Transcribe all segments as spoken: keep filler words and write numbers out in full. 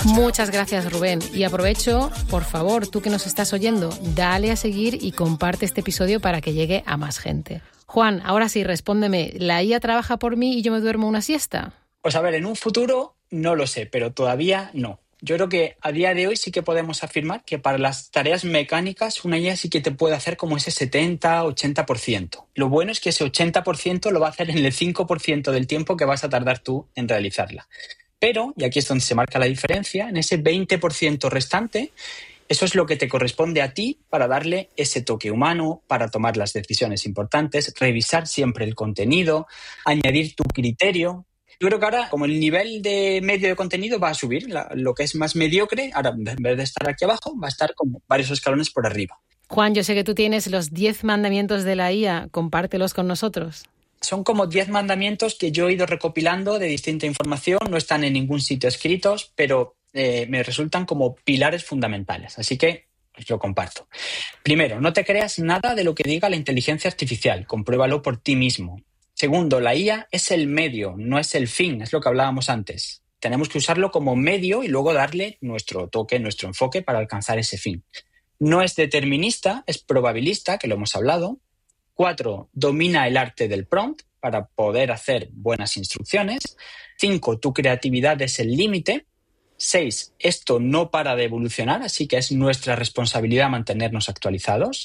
Muchas gracias, Rubén. Y aprovecho, por favor, tú que nos estás oyendo, dale a seguir y comparte este episodio para que llegue a más gente. Juan, ahora sí, respóndeme, ¿la I A trabaja por mí y yo me duermo una siesta? Pues a ver, en un futuro no lo sé, pero todavía no. Yo creo que a día de hoy sí que podemos afirmar que para las tareas mecánicas una I A sí que te puede hacer como ese setenta, ochenta por ciento. Lo bueno es que ese ochenta por ciento lo va a hacer en el cinco por ciento del tiempo que vas a tardar tú en realizarla. Pero, y aquí es donde se marca la diferencia, en ese veinte por ciento restante, eso es lo que te corresponde a ti para darle ese toque humano, para tomar las decisiones importantes, revisar siempre el contenido, añadir tu criterio. Yo creo que ahora, como el nivel de medio de contenido va a subir, la, lo que es más mediocre, ahora en vez de estar aquí abajo, va a estar como varios escalones por arriba. Juan, yo sé que tú tienes los diez mandamientos de la I A, compártelos con nosotros. Son como diez mandamientos que yo he ido recopilando de distinta información, no están en ningún sitio escritos, pero eh, me resultan como pilares fundamentales, así que os lo comparto. Primero, no te creas nada de lo que diga la inteligencia artificial, compruébalo por ti mismo. Segundo, la I A es el medio, no es el fin, es lo que hablábamos antes. Tenemos que usarlo como medio y luego darle nuestro toque, nuestro enfoque para alcanzar ese fin. No es determinista, es probabilista, que lo hemos hablado. Cuatro, domina el arte del prompt para poder hacer buenas instrucciones. Cinco, tu creatividad es el límite. Seis, esto no para de evolucionar, así que es nuestra responsabilidad mantenernos actualizados.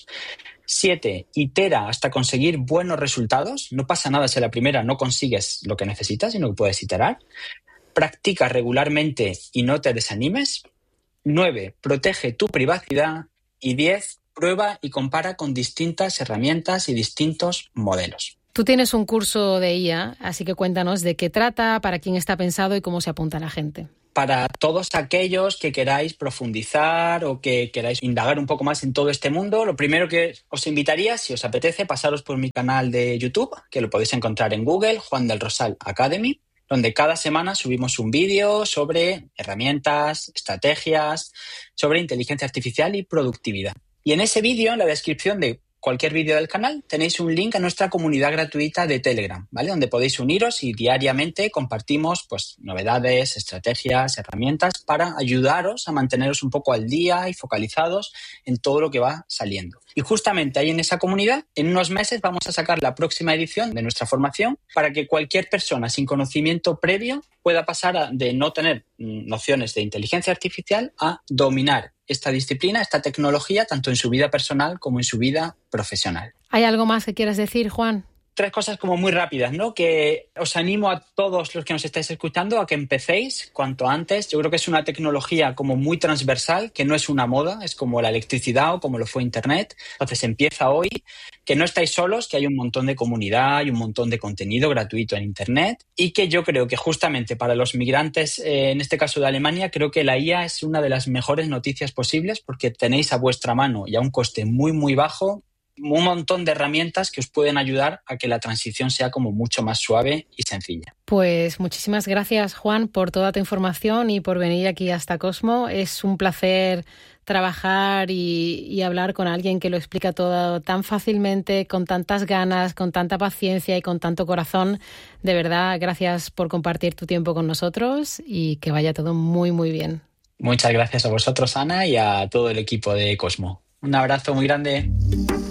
Siete, itera hasta conseguir buenos resultados. No pasa nada si a la primera no consigues lo que necesitas, sino que puedes iterar. Practica regularmente y no te desanimes. Nueve, protege tu privacidad. Y diez, prueba y compara con distintas herramientas y distintos modelos. Tú tienes un curso de I A, así que cuéntanos de qué trata, para quién está pensado y cómo se apunta la gente. Para todos aquellos que queráis profundizar o que queráis indagar un poco más en todo este mundo, lo primero que os invitaría, si os apetece, pasaros por mi canal de YouTube, que lo podéis encontrar en Google, Juan del Rosal Academy, donde cada semana subimos un vídeo sobre herramientas, estrategias, sobre inteligencia artificial y productividad. Y en ese vídeo, en la descripción de cualquier vídeo del canal, tenéis un link a nuestra comunidad gratuita de Telegram, ¿vale? Donde podéis uniros y diariamente compartimos pues, novedades, estrategias, herramientas para ayudaros a manteneros un poco al día y focalizados en todo lo que va saliendo. Y justamente ahí en esa comunidad, en unos meses vamos a sacar la próxima edición de nuestra formación para que cualquier persona sin conocimiento previo pueda pasar a, de no tener nociones de inteligencia artificial a dominar esta disciplina, esta tecnología, tanto en su vida personal como en su vida profesional. ¿Hay algo más que quieras decir, Juan? Tres cosas como muy rápidas, ¿no? Que os animo a todos los que nos estáis escuchando a que empecéis cuanto antes. Yo creo que es una tecnología como muy transversal, que no es una moda, es como la electricidad o como lo fue Internet. Entonces empieza hoy, que no estáis solos, que hay un montón de comunidad, hay un montón de contenido gratuito en Internet y que yo creo que justamente para los migrantes, eh, en este caso de Alemania, creo que la I A es una de las mejores noticias posibles porque tenéis a vuestra mano y a un coste muy, muy bajo un montón de herramientas que os pueden ayudar a que la transición sea como mucho más suave y sencilla. Pues muchísimas gracias, Juan, por toda tu información y por venir aquí hasta Cosmo. Es un placer trabajar y, y hablar con alguien que lo explica todo tan fácilmente, con tantas ganas, con tanta paciencia y con tanto corazón. De verdad, gracias por compartir tu tiempo con nosotros y que vaya todo muy, muy bien. Muchas gracias a vosotros, Ana, y a todo el equipo de Cosmo. Un abrazo muy grande.